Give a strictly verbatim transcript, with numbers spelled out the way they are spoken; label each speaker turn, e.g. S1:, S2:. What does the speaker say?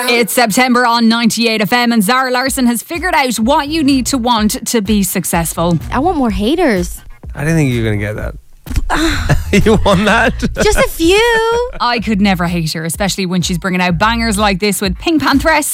S1: It's September on ninety-eight F M and Zara Larson has figured out what you need to want to be successful.
S2: I want more haters.
S3: I didn't think you were going to get that. You won that?
S2: Just a few.
S1: I could never hate her, especially when she's bringing out bangers like this with Pink Pantheress.